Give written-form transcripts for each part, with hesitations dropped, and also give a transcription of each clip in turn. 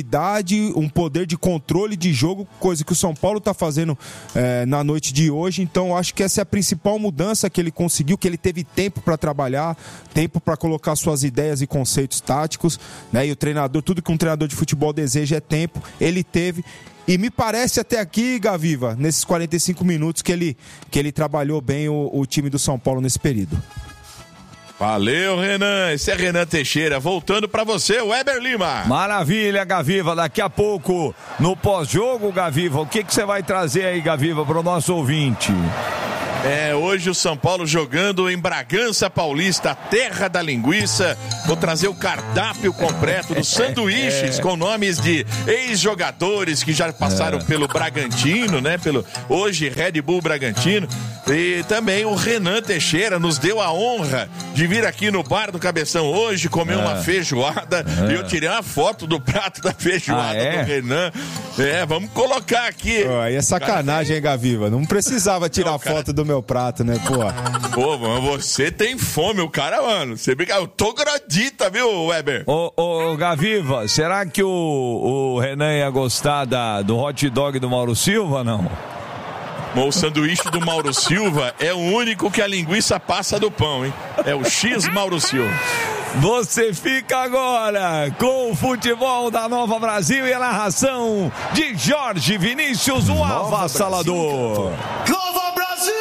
um poder de controle de jogo, coisa que o São Paulo está fazendo na noite de hoje. Então acho que essa é a principal mudança que ele conseguiu, que ele teve tempo para trabalhar, tempo para colocar suas ideias e conceitos táticos, né? E o treinador, tudo que um treinador de futebol deseja é tempo, ele teve. E me parece até aqui, Gaviva, nesses 45 minutos que ele trabalhou bem o time do São Paulo nesse período. Valeu, Renan. Esse é Renan Teixeira. Voltando pra você, Weber Lima. Maravilha, Gaviva. Daqui a pouco, no pós-jogo, Gaviva, o que você vai trazer aí, Gaviva, pro nosso ouvinte? Hoje o São Paulo jogando em Bragança Paulista, terra da linguiça. Vou trazer o cardápio completo dos sanduíches com nomes de ex-jogadores que já passaram pelo Bragantino, né? Pelo hoje Red Bull Bragantino. E também o Renan Teixeira nos deu a honra de vir aqui no Bar do Cabeção hoje, comer uma feijoada. E eu tirei uma foto do prato da feijoada do Renan. Vamos colocar aqui. Aí é sacanagem, hein, Gaviva? Não precisava tirar foto do meu prato, né, pô? Pô, mano, você tem fome, o cara, mano. Você brinca, eu tô gradita, viu, Weber? Ô, Gaviva, será que o Renan ia gostar do hot dog do Mauro Silva, não? O sanduíche do Mauro Silva é o único que a linguiça passa do pão, hein? É o X Mauro Silva. Você fica agora com o futebol da Nova Brasil e a narração de Jorge Vinícius, o avassalador. Nova Brasil!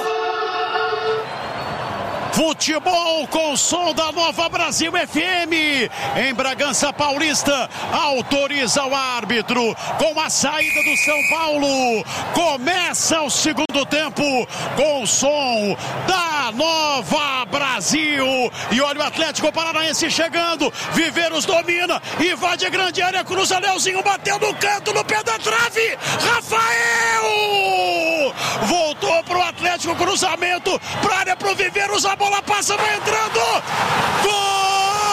Futebol com som da Nova Brasil FM. Em Bragança Paulista, autoriza o árbitro com a saída do São Paulo. Começa o segundo tempo com o som da Nova Brasil. E olha o Atlético Paranaense chegando. Viveiros domina, invade a grande área, cruza, Leozinho bateu no canto, no pé da trave. Rafael! Voltou pro Atlético, cruzamento pra área, pro Viveiros, a bola passa, vai entrando. Gol!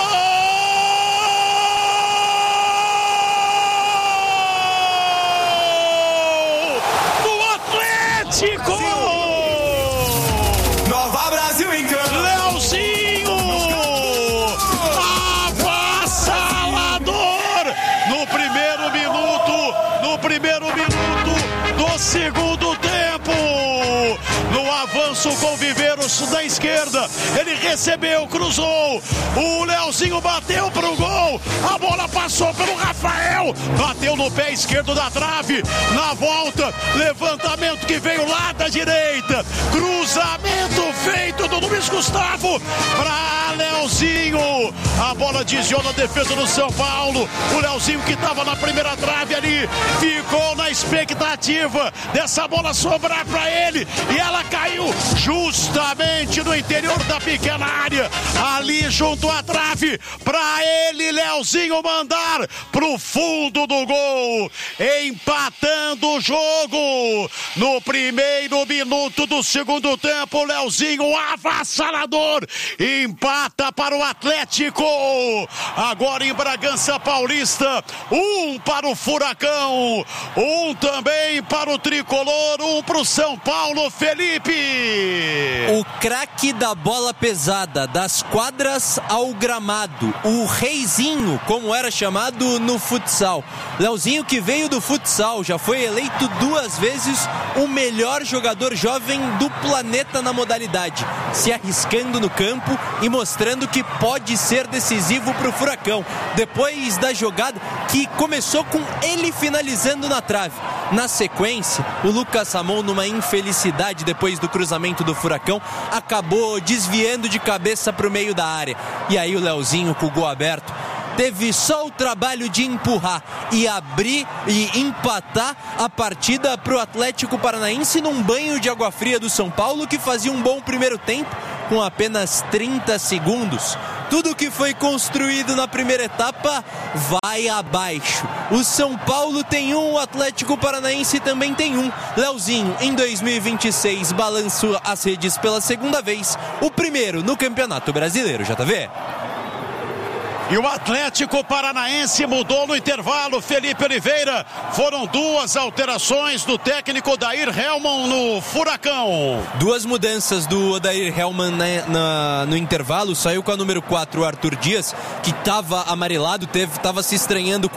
Nova Brasil em campo. Leozinho, avassalador no primeiro minuto do segundo tempo. No avanço com Viveiros da esquerda, ele recebeu, cruzou, o Leozinho bateu pro gol, a bola passou pelo Rafael, bateu no pé esquerdo da trave, na volta, levantamento que veio lá da direita, cruzamento feito do Luiz Gustavo para Leozinho, a bola desviou na defesa do São Paulo, o Leozinho que estava na primeira trave ali, ficou na expectativa dessa bola sobrar para ele, e ela caiu justamente no interior da pequena área, ali junto à trave, para ele, Leozinho, mandar pro fundo do gol, empatando o jogo no primeiro minuto do segundo tempo. Leozinho, avassalador, empata para o Atlético. Agora em Bragança Paulista, um para o Furacão, um também para o Tricolor, um para o São Paulo. Felipe, o craque da bola pesada, das quadras ao gramado, o reizinho, como era chamado no futsal. Leozinho, que veio do futsal, já foi eleito 2 vezes o melhor jogador jovem do planeta na modalidade, se arriscando no campo e mostrando que pode ser decisivo para o Furacão. Depois da jogada que começou com ele finalizando na trave, na sequência, o Lucas Ramon, numa infelicidade depois do cruzamento do Furacão, acabou desviando de cabeça para o meio da área. E aí o Leozinho, com o gol aberto, teve só o trabalho de empurrar e abrir e empatar a partida para o Atlético Paranaense num banho de água fria do São Paulo, que fazia um bom primeiro tempo com apenas 30 segundos. Tudo que foi construído na primeira etapa vai abaixo. O São Paulo tem um, o Atlético Paranaense também tem um. Leozinho, em 2026, balançou as redes pela segunda vez, o primeiro no Campeonato Brasileiro, JV. E o Atlético Paranaense mudou no intervalo. Felipe Oliveira, foram 2 alterações do técnico Odair Hellmann no Furacão. 2 mudanças do Odair Hellmann no intervalo. Saiu com a número 4 o Arthur Dias, que estava amarelado, estava se estranhando com